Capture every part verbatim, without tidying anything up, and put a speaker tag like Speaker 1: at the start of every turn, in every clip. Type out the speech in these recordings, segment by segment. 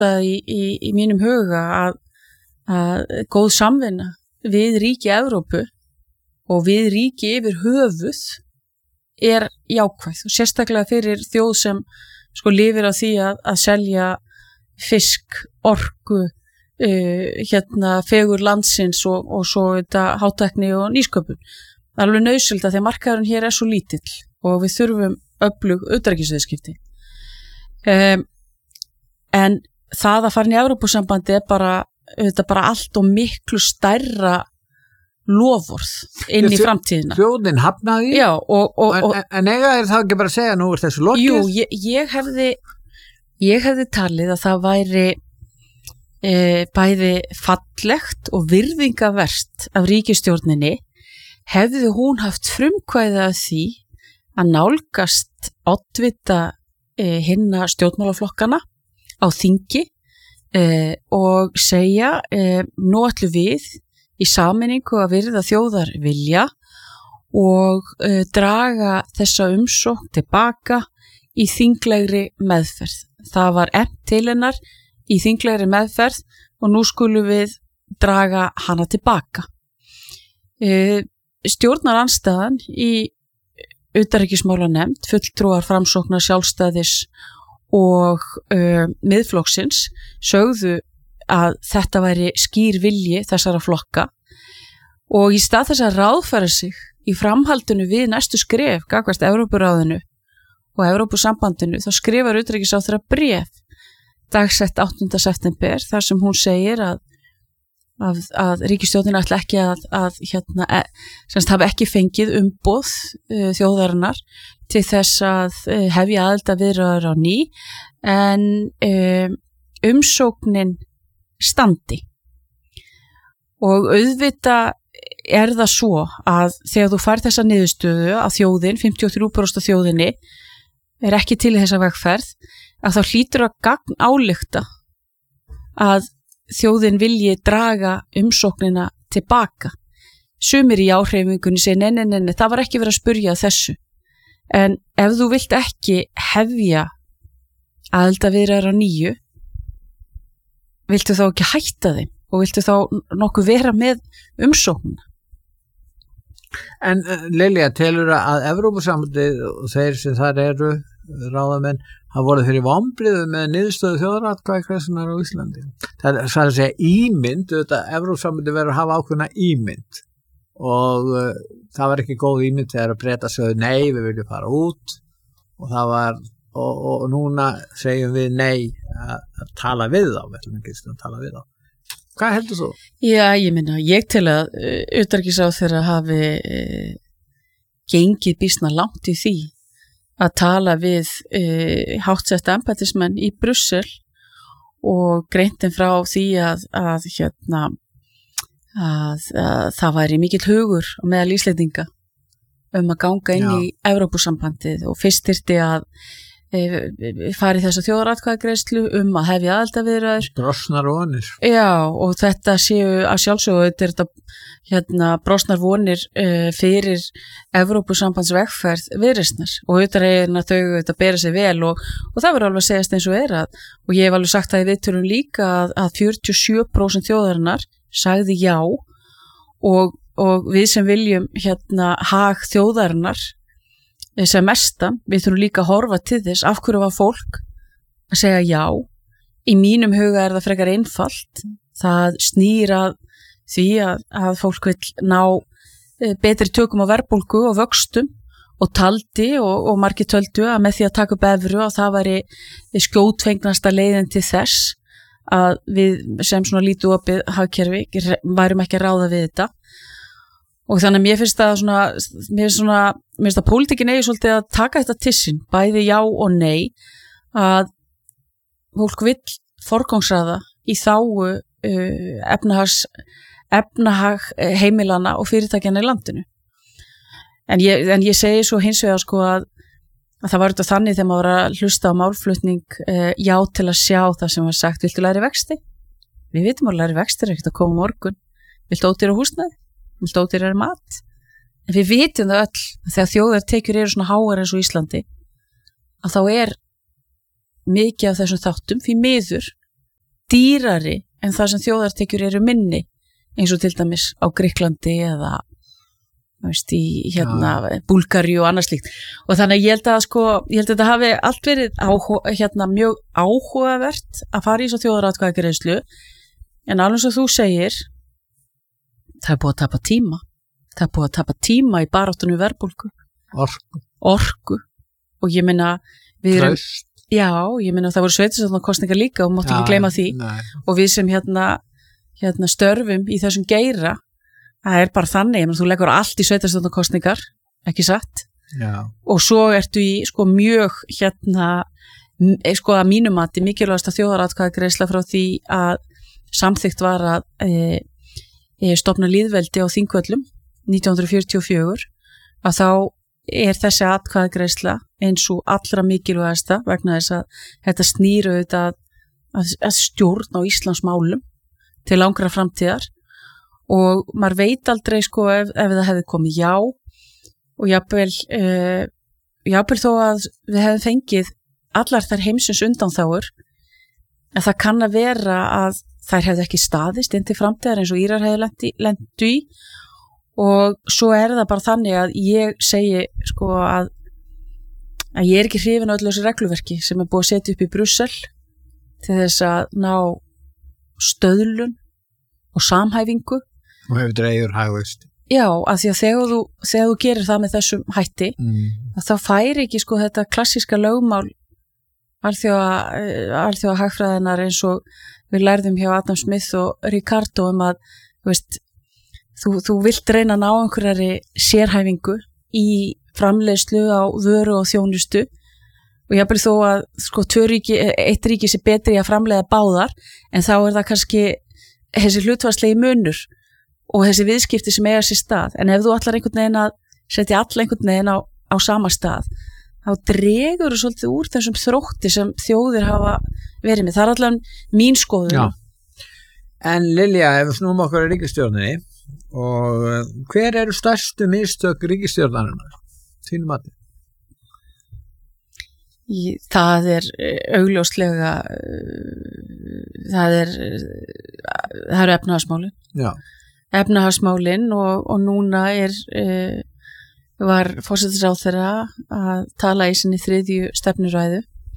Speaker 1: að í, í, í mínum huga að, að góð samvinna við ríki Evrópu og við ríki yfir höfuð er jákvæð og sérstaklega fyrir þjóð sem sko lifir á því að, að selja fisk, orku, uh, hérna fegur landsins og, og svo þetta hátækni og nýsköpun. Það er alveg nauðsynlegt að því markaðurinn hér er svo lítill og við þurfum öflug utanríkisviðskipti. Um, en það að fara inn í Evrópusambandi er bara, þetta bara allt og miklu stærra lofvorð inn í framtíðina.
Speaker 2: Þjóðin hafnaði?
Speaker 1: Já, og, og, og
Speaker 2: en, en eiga er það ekki bara að segja nú er þessu lokið?
Speaker 1: Jú, ég, ég hefði ég hefði talið að það væri e, bæði fallegt og virðingavert af ríkisstjórninni hefði hún haft frumkvæði að því að nálgast oddvita e, hinna stjórnmálaflokkana á þingi e, og segja e, nú ætlum við í sameiningu að virða þjóðar vilja og e, draga þessa umsókn tilbaka í þinglegri meðferð. Það var efnt til hennar í þinglegri meðferð og nú skulum við draga hana tilbaka. E, stjórnarandstaðan í utanríkismálanefnd, fulltrúar Framsóknar, Sjálfstæðis og e, Miðflokksins sögðu að þetta væri skýr vilji þessara flokka og í stað þess að ráðfæra sig í framhaldinu við næstu skref gagnvart Evrópuráðinu og Evrópusambandinu þá skrifar utanríkisráðherra bréf dagsett áttunda september þar sem hún segir að, að, að ríkisstjórnin ætla ekki að, að hérna, e, semst hafa ekki fengið umboð uh, þjóðarinnar til þess að uh, hefja aðildarviðræður á ný en um, umsóknin standi og auðvitað er það svo að þegar þú fær þessa niðurstöðu að þjóðin, fimmtíu og þrjú prósent af þjóðinni er ekki til í þessa vegferð að þá hlýtur að gagn álykta að þjóðin vilji draga umsóknina tilbaka. Sumir í áhreyfingunni segja nei, nei, nei, nei, það var ekki verið að spurja þessu en ef þú vilt ekki hefja aðildarviðræður á nýju viltu þá ekki hætta þeim og viltu þá nokkuð vera með umsóknina?
Speaker 2: En uh, Lilja, telur að Evrópusambandið og þeir sem þar eru ráðamenn hafa voru fyrir vonbrigði með niðurstöðu þjóðaratkvæðagreiðslunnar á Íslandi. Það er að segja ímynd, auðvitað Evrópusambandið verður að hafa ákveðna ímynd og uh, það var ekki góð ímynd þegar að Bretar sögðu nei, við viljum fara út og það var og, og núna segjum við nei að, að tala við þá, við ætlum ekki að tala við þá. Hvað heldur þú?
Speaker 1: Já, ég minna, ég tel að uh, utanríkisráðherra hafi uh, gengið býsna langt í því að tala við uh, háttsetta embættismenn í Brussel og greintin frá því að, að, hérna, að, að það væri mikill hugur á meðal Íslendinga um að ganga inn Já. Í Evrópusambandið og fyrst þyrfti að farið þessa þjóðaratkvæðagreiðslu um að hefja aðildarviðræður.
Speaker 2: Brostnar vonir.
Speaker 1: Já, og þetta séu að sjálfsögðu þetta er þetta hérna brostnar vonir uh, fyrir Evrópusambandsvegferð Viðreisnar og auðvitað er þau þetta bera sig vel og, og það verður alveg að segjast eins og er að og ég hef alveg sagt það í viðtölum líka að, að fjörutíu og sjö prósent þjóðarinnar sagði já og, og við sem viljum hérna hag þjóðarinnar sem mestan, við þurfum líka að horfa til þess af hverju var fólk að segja já. Í mínum huga er það frekar einfalt. Það snýr að því að, að fólk vil ná betri tökum á verðbólgu og vöxtum og taldi og, og margir töldu að með því að taka upp evru að það væri skjótfengnasta leiðin til þess að við sem svona lítið opið hagkerfi værum ekki að ráða við þetta. Og þannig að mér finnst það svona, mér finnst svona, mér finnst að pólitíkin eigi svolítið að taka þetta til sín, bæði já og nei, að fólk vill forgangsraða í þágu uh, efnahags, efnahag heimilana og fyrirtækjana í landinu. En ég, en ég segi svo hins vegar sko að, að það var þetta þannig þegar maður var að hlusta á málflutning uh, já til að sjá það sem var sagt, viltu læri vexti? Við vitum að læri vexti er ekkert að koma morgun. Viltu ódýra húsnæði? Viltu ódýrari mat? En við vitum það öll að þegar þjóðartekjur eru svona háar eins og Íslandi að þá er mikið af þessum þáttum því miður dýrari en það sem þjóðartekjur eru minni eins og til dæmis á Grikklandi eða veist, í hérna ja. Búlgaríu og annað slíkt og þannig að ég held að sko, ég held að þetta hafi allt verið áhuga, hérna, mjög áhugavert að fara í svo þjóðaratkvæðagreiðslu en alveg svo þú segir það er búið að tapa tíma það er búið að tapa tíma í baráttunni verðbólgu
Speaker 2: orku,
Speaker 1: orku. Og ég meina við erum, já, ég meina það voru sveitarstjórnarkosningar líka og máttu ja, ekki gleyma því nei. Og við sem hérna, hérna störfum í þessum geira það er bara þannig, menn, þú leggur allt í sveitarstjórnarkosningar, ekki satt
Speaker 2: já. Og
Speaker 1: svo ertu í sko mjög hérna sko að mínum mati mikilvægasta þjóðaratkvæðagreiðsla frá því að samþykkt var að e, e, stofna lýðveldi á Þingvöllum nítján hundruð fjörutíu og fjögur að þá er þessi atkvæðagreiðsla eins og allra mikilvægasta vegna þess að þetta snýru auðvitað að, að stjórn á Íslands málum til langra framtíðar og maður veit aldrei sko ef, ef það hefði komið já og jafnvel, uh, jafnvel þó að við hefðum fengið allar þær heimsins undanþágur en það kann að vera að þær hefði ekki staðist inn til framtíðar eins og Írar hefði lentu í og svo er það bara þannig að ég segi sko að, að ég er ekki hrifin á öllu þessu regluverki sem er búið að setja upp í Brussel til þess að ná stöðlun og samhæfingu
Speaker 2: og hefur dreigur hagvist
Speaker 1: já, af því að þegar þú, þegar þú gerir það með þessum hætti
Speaker 2: mm.
Speaker 1: þá færi ekki sko þetta klassíska lögmál alþjóða alþjóða hagfræðinar eins og við lærðum hjá Adam Smith og Ricardo um að veist, þú, þú vilt reyna að ná einhverjari sérhæfingu í framleiðslu á vöru og þjónustu og ég byrði þó að sko ríki, eitt ríki sé betri að framleiða báðar en þá er það kannski þessi hlutfallslegi munur og þessi viðskipti sem eiga sér stað en ef þú ætlar einhvern veginn að setja alla einhvern veginn á, á sama stað þá dregur þú svolítið úr þessum þrótti sem þjóðir hafa verið með. Það er allavega mín skoðun.
Speaker 2: Já. En Lilja, ef við snúum okkur í ríkisstjórninni og hver eru stærstu mistök ríkisstjórnarinnar? Þínu mati?
Speaker 1: Það er augljóslega það er það eru efnahagsmálin.
Speaker 2: Já.
Speaker 1: Efnahagsmálin og, og núna er uh, var forsætisráðherra að tala í sinni þriðju stefnuræðu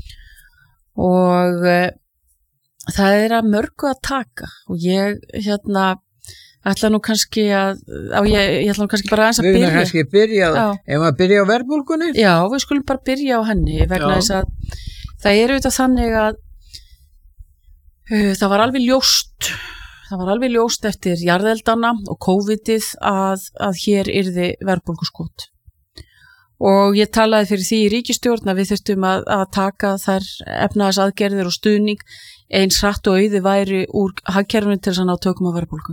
Speaker 1: og uh, það er að mörgu að taka og ég hérna ætla nú kannski að á, ég, ég ætla nú kannski bara aðeins að byrja
Speaker 2: Við erum kannski byrja ef maður byrja á verðbólgunni
Speaker 1: Já, við skulum bara byrja á henni vegna þess að það er auðvitað þannig að uh, það var alveg ljóst Það var alveg ljóst eftir jarðeldana og kóvidið að, að hér yrði verðbólguskot. Og ég talaði fyrir því í ríkisstjórn að við þurftum að, að taka þær efnahagsaðgerðir og stuðning eins hratt og auði væri úr hagkerfinu til þess að ná tökum á verðbólgu.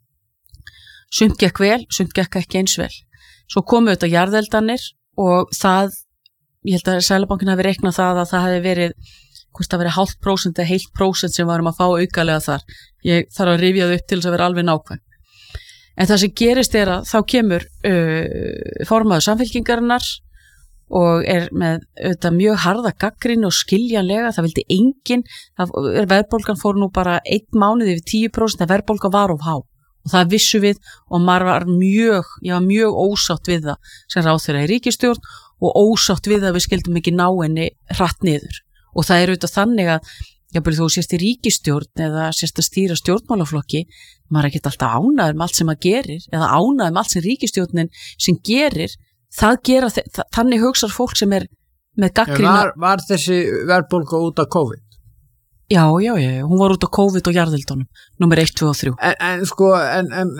Speaker 1: Sumt gekk vel, sumt gekk ekki eins vel. Svo komu auðvitað jarðeldanir og það, ég held að Seðlabankinn hafi reiknað það að það hafi verið hvort það verið hálft prósent eða heilt prósent sem varum að fá aukalega þar. Ég þarf að rifja það upp til þess að vera alveg nákvæm. En það sem gerist er að þá kemur uh, formaður samfylkingarinnar og er með auðvitað mjög harða gagnrýni og skiljanlega, það vildi enginn, það, verðbólgan fór nú bara einn mánuð yfir tíu prósent en verðbólgan var of há og það vissu við og maður var mjög, ég var mjög ósátt við það sem ráðherra í ríkisstjórn og ósátt við að við skildum ekki ná henni hratt niður. Og það er auðvitað þannig að jafnvel þú sést í ríkisstjórn eða sést að stýra stjórnmálaflokki, maður er ekki alltaf ánægður með allt sem maður gerir eða ánægður með allt sem ríkisstjórnin sem gerir, það gera þa þannig hugsar fólk sem er með gagnrýna.
Speaker 2: Var, var þessi verðbólga út af COVID?
Speaker 1: Já, já, já, hún var út af COVID og jarðeldunum, númer eitt, tvö og þrjú.
Speaker 2: En, en sko, en, en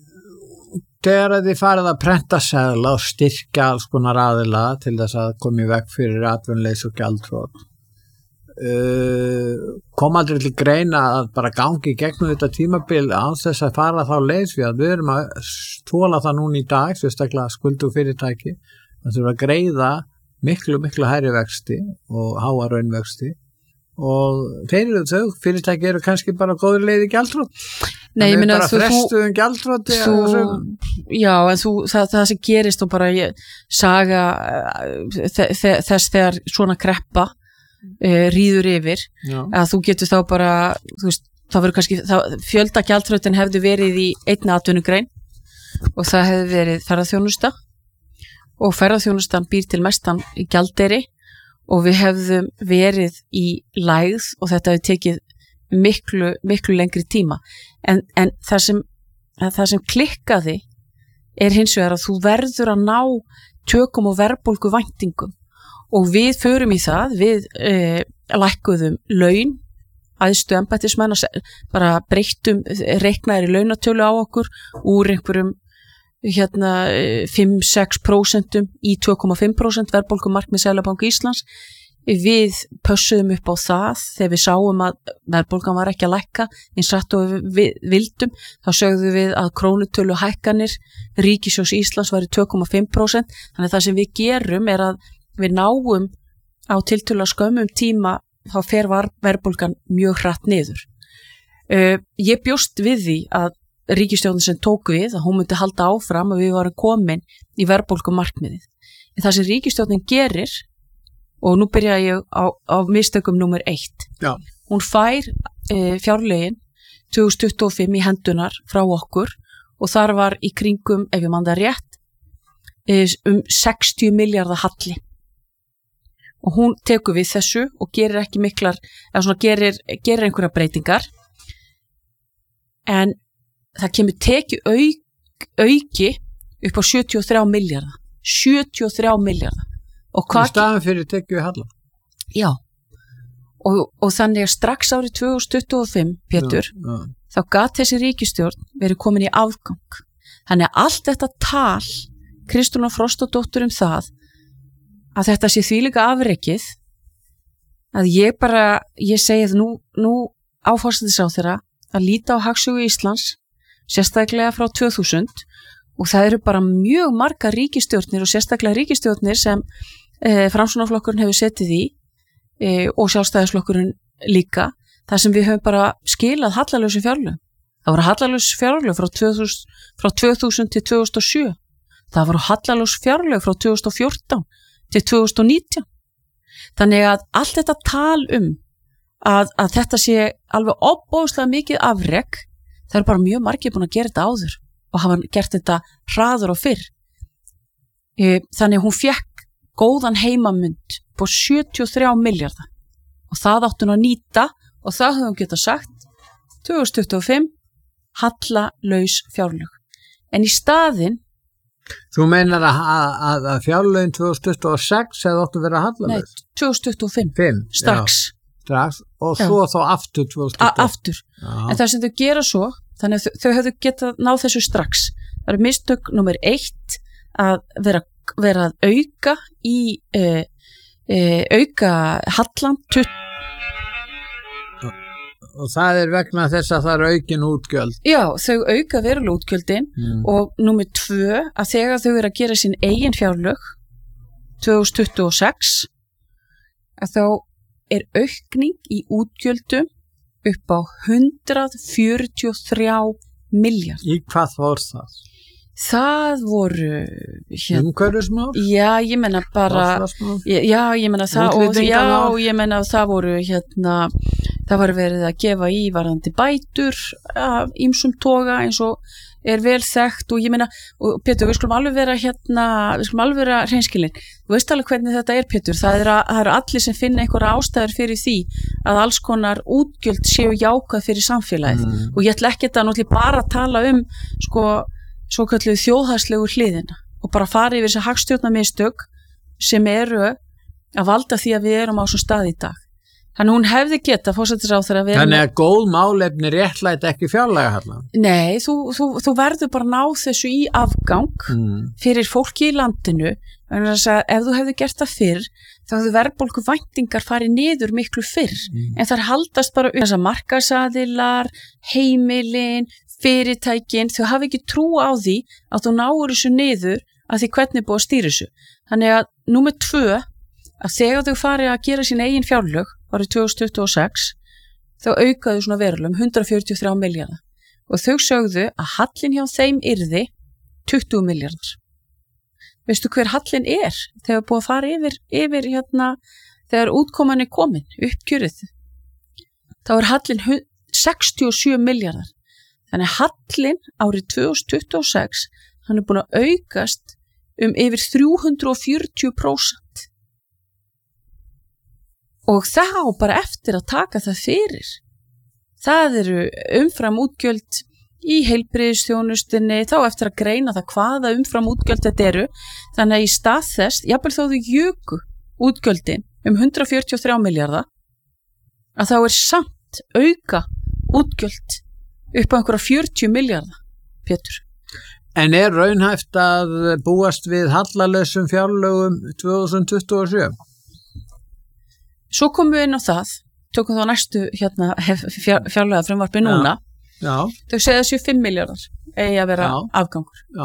Speaker 2: þegar þið farið að prenta seðla og styrkja alls konar aðila til þess að koma í veg fyrir atvinnuleysi og gjaldþrot, Uh, kom aldrei til greina að bara gangi gegnum þetta tímabil án þess að fara þá leið því að við erum að tóla það núna í dag, sérstaklega skuldu fyrirtæki það þurfa að greiða miklu, miklu hærri vexti og háa raunvexti og fyrir þau fyrirtæki eru kannski bara góður leið í gjaldþrot
Speaker 1: Nei, ég meina
Speaker 2: bara frestuðum gjaldþrot
Speaker 1: Já, en þú, það, það sem gerist og bara ég, saga þess þegar svona kreppa uh, rýður yfir
Speaker 2: Já.
Speaker 1: að þú getur þá bara þú veist, það verður kannski fjölda gjaldþrotin hefði verið í einni atvinnugrein og það hefði verið ferðaþjónusta og ferðaþjónustan býr til mestan í gjaldeyri og við hefðum verið í lægð og þetta hefði tekið miklu, miklu lengri tíma en, en það sem það sem klikkaði er hins vegar að þú verður að ná tökum og verðbólgu væntingum og við förum í það við eh, lækkuðum laun æðstu embættismenn bara breyttum reiknaðir í launatölu á okkur úr einhverjum hérna fimm til sex prósent í tvö komma fimm prósent verðbólgumarkmið Seðlabanka Íslands. Við pössuðum upp á það þegar við sáum að verðbólgan var ekki að lækka eins rætt og við vildum, þá sögðum við að krónutölu hækkanir ríkissjóðs Íslands væri tvö komma fimm prósent, þannig að það sem við gerum er að við náum á tiltölulega skömmum tíma þá fer verðbólgan mjög hratt niður. Uh, ég bjóst við því að ríkisstjórnin sem tók við, að hún myndi halda áfram og við varum komin í verðbólgumarkmiðið. En það sem ríkisstjórnin gerir, og nú byrja ég á, á mistökum númer eitt.
Speaker 2: Já. Hún
Speaker 1: fær e, fjárlögin tvö þúsund tuttugu og fimm í hendunar frá okkur og þar var í kringum, ef ég man það rétt, e, um sextíu milljarða halli. Og hún tekur við þessu og gerir ekki miklar, eða svona gerir, gerir einhverja breytingar. En það kemur tekið auk, auki upp á sjötíu og þrjá milljarða. sjötíu og þrjá milljarða. Og hvað...
Speaker 2: Í staðan fyrir tekið halla.
Speaker 1: Já. Og, og þannig að strax árið tvö þúsund tuttugu og fimm, Pétur,
Speaker 2: já, já.
Speaker 1: þá gat þessi ríkisstjórn verið komin í afgang. Þannig að allt þetta tal Kristrúnar Frostadóttur um það að þetta sé þvílíka afrekið að ég bara, ég segi að nú, nú áforsættisráðherra að líta á Hagsögu Íslands sérstaklega frá tvö þúsund og það eru bara mjög margar ríkisstjórnir og sérstaklega ríkisstjórnir sem e, Framsóknarflokkurinn hefur setið í e, og Sjálfstæðisflokkurinn líka, þar sem við höfum bara skilað hallalösum fjárlögum. Það voru hallalös fjárlög frá tvö þúsund, frá tvö þúsund til tvö þúsund og sjö. Það voru hallalös fjárlög frá tvö þúsund og fjórtán til tvö þúsund og nítján. Þannig að allt þetta tal um að, að þetta sé alveg ofboðslega mikið afrek, það eru bara mjög margir búin að gera þetta áður og hafa gert þetta hraður og fyrr. Þannig að hún fekk góðan heimamund på sjötíu og þrjá milljarða og það átti hún að nýta og það höfum getað sagt tvö þúsund tuttugu og fimm hallalaus fjárlög. En í staðinn
Speaker 2: Þú meinar að, að, að fjárlögin tvö þúsund tuttugu og sex hefði óttu verið hallalaus?
Speaker 1: Nei, tvö þúsund tuttugu og fimm.
Speaker 2: fimm,
Speaker 1: strax.
Speaker 2: Já, strax. Og svo já. Þá aftur tvö þúsund tuttugu.
Speaker 1: A, aftur. Já. En það sem þau gera svo, þannig að þau, þau hefðu getað náð þessu strax. Það eru mistök nummer eitt að vera, vera að auka í e, e, auka hallan tuttugu
Speaker 2: og það er vegna þess að það er aukin útgjöld.
Speaker 1: Já, þau auka verulega útgjöldin mm. og númer tvö að þegar þau eru að gera sín eigin fjárlög tvö þúsund tuttugu og sex að þá er aukning í útgjöldum upp á hundrað fjörutíu og þrjá milljarða.
Speaker 2: Í hvað fór það?
Speaker 1: Það voru
Speaker 2: hérna, umhverfismál?
Speaker 1: Já, ég menna bara já, ég menna það og já, ég menna það voru hérna það var verið að gefa í varðandi bætur af ýmsum toga eins og er vel þekkt og ég meina, og Pétur, við skulum alveg vera hérna, við skulum alveg vera hreinskilin. Þú veist alveg hvernig þetta er, Pétur, það er, að, það er allir sem finna einhverja ástæður fyrir því að alls konar útgjöld séu jákað fyrir samfélagið mm. og ég ætla ekki þetta náttúrulega bara að tala um sko, svo kalluð þjóðhagslegu hliðina og bara fara yfir þessi hagstjórnarmistök sem eru að valda því að við erum á svo stað í dag. Þannig hún hefði geta forsætisráðherra verið.
Speaker 2: Þannig að góð málefni réttlæti ekki fjárlaga hérna.
Speaker 1: Nei, þú, þú, þú verður bara ná þessu í afgang mm. fyrir fólki í landinu. Þannig að ef þú hefði gert það fyrr, þá hefðu verðbólgu væntingar farið niður miklu fyrr. Mm. En þar haldast bara um þess að markaðsaðilar, heimilin, fyrirtækin, þau hafi ekki trú á því að þú náur þessu niður að því hvernig búið að stýra þessu. Þannig að númer tvö, að þegar þau farið að gera sín eigin fjárlög árið tvö þúsund tuttugu og sex þá aukaðu svona verulega um hundrað fjörutíu og þrjá milljarða og þau sögðu að hallinn hjá þeim yrði tuttugu milljarðar. Veistu hver hallinn er þegar búið að fara yfir, yfir hérna, þegar útkoman er komin, uppkjörið, þá er hallinn sextíu og sjö milljarðar. Þannig hallinn árið tvö þúsund tuttugu og sex, hann er búin að aukast um yfir þrjú hundruð fjörutíu prósent. Og það á bara eftir að taka það fyrir. Það eru umfram útgjöld í heilbrigðisþjónustunni, þá eftir að greina það hvaða umfram útgjöld þetta eru. Þannig að í stað þess, jafnvel þó þau juku útgjöldin um hundrað fjörutíu og þrjá milljarða, að þá er samt auka útgjöld upp á einhverja fjörutíu milljarða, Pétur.
Speaker 2: En er raunhæft að búast við hallalausum fjárlögum tvö þúsund tuttugu og sjö?
Speaker 1: Svo komum við inn á það, tökum þá næstu hérna, fjárlega frumvarpi núna.
Speaker 2: Já.
Speaker 1: Þau segja þessu fimm milljarðar eigi að vera
Speaker 2: Já.
Speaker 1: afgangur.
Speaker 2: Já.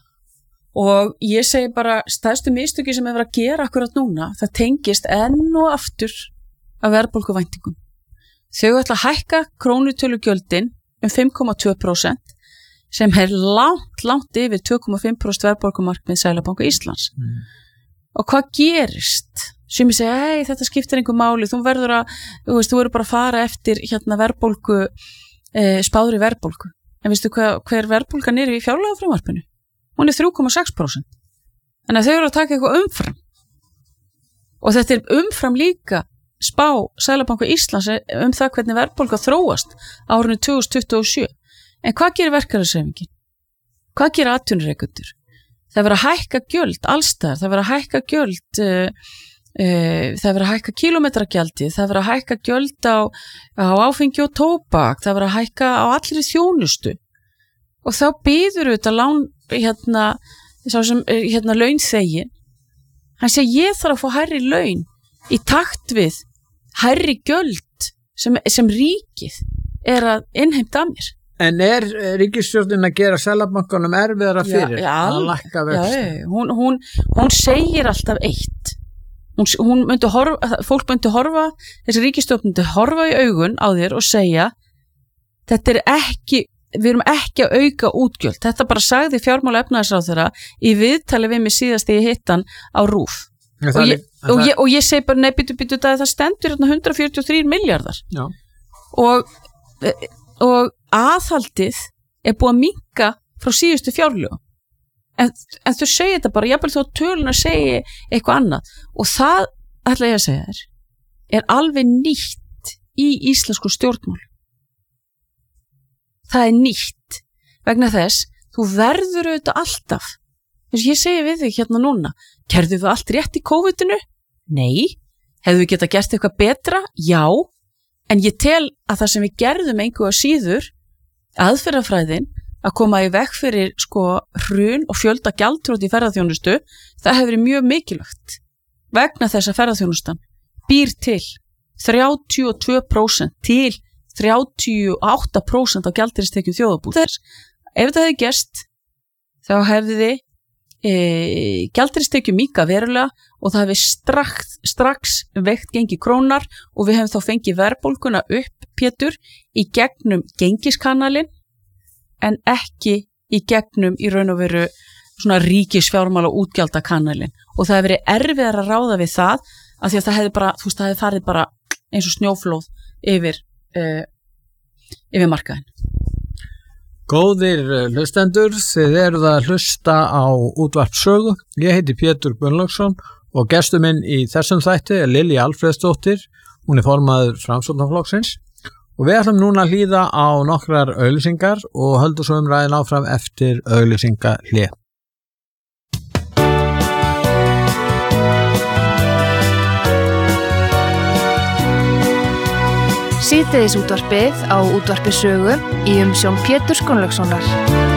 Speaker 1: Og ég segi bara, stærstu mistöki sem er verið að gera akkurat núna, það tengist enn og aftur af verðbólguvæntingum. Þau ætla að hækka krónutölugjöldin um fimm komma tvö prósent sem er langt, langt yfir tvö komma fimm prósent verðbólgumarkmið Seðlabanka Íslands. Mm. Og hvað gerist? Sem ég segi, hei, þetta skiptir einhver máli, þú verður að, þú veist, þú verður bara að fara eftir hérna verðbólgu, eh, spáðri verðbólgu. En veistu hver, hver verðbólgan er í fjárlagafrumvarpinu? Hún er þrjú komma sex prósent. Þannig að þau eru að taka eitthvað umfram. Og þetta er umfram líka spá Seðlabanka Íslands um það hvernig verðbólga þróast árinu tvö þúsund tuttugu og sjö. En hvað gerir verkalýðshreyfingin? Hvað gerir atvinnurekendur? Það verður að hækka gjöld allstaðar, það verður að hækka gjöld, uh, uh, það verður að hækka kílómetragjaldið, það verður að hækka gjöld á, á áfengi og tóbak, það verður að hækka á allri þjónustu. Og þá býður auðvitað lán, hérna, sá sem, hérna, launþegi. Hann segi, ég þarf að fá hærri laun í takt við hærri gjöld sem, sem ríkið er að innheimta að mér.
Speaker 2: En er ríkisstjórnin að gera Seðlabankanum erfiðara fyrir
Speaker 1: já, já,
Speaker 2: að lækka vexti?
Speaker 1: Já, hún, hún, hún segir alltaf eitt. Hún, hún myndi horfa, fólk myndi horfa, þessi ríkisstjórn myndi horfa í augun á þér og segja, þetta er ekki, við erum ekki að auka útgjöld. Þetta bara sagði fjármála efnahagsráðherra í viðtali við mig síðast í hittan á RÚV. Og, og, ég, og, ég, og ég segi bara, nei, byttu, byttu, það stendur hérna hundrað fjörutíu og þrír milljarðar. Já. Og, og aðhaldið er búið að minnka frá síðustu fjárlögum. En, en þau segja þetta bara, jafnvel þó töluna segi eitthvað annað. Og það, ætla ég að segja þér, er alveg nýtt í íslensku stjórnmál. Það er nýtt. Vegna þess, þú verður auðvitað alltaf. Þess að ég segi við þig hérna núna, gerðu við allt rétt í kóvidinu? Nei. Hefðu við getað gert eitthvað betra? Já. En ég tel að það sem við gerðum einhverja síður, aðferðafræðin, að koma í veg fyrir sko hrun og fjölda gjaldþrot í ferðaþjónustu, það hefur verið mjög mikilvægt. Vegna þess að ferðaþjónustan býr til þrjátíu og tvö prósent til þrjátíu og átta prósent á gjaldeyristekjum þjóðarbúsins. Ef þetta hefði gerst, þá hefði e, gjaldeyristekjum minnka verulega og það hefði strax, strax veikt gengi krónar og við hefum þá fengið verðbólguna upp, Pétur, í gegnum gengiskanalinn en ekki í gegnum í raun og veru svona ríkisfjármála útgjaldakanalinn. Og það hefði verið erfiðar að ráða við það af því að það hefði bara, þú veist, það hefði farið bara eins og snjóflóð yfir, uh, yfir markaðin.
Speaker 2: Góðir hlustendur, þið eruð að hlusta á útvarp Sögu. Ég heiti Pétur Gunnlaugsson og gestur minn í þessum þætti er Lilja Alfreðsdóttir. Hún er formaður Framsóknarflokksins. Og við ætlum núna að hlýða á nokkrar auglýsingar og höldum svo umræðin áfram eftir auglýsingahlé.
Speaker 3: Síðdegisútvarpið á útvarpi Sögu í umsjón Péturs Gunnlaugssonar.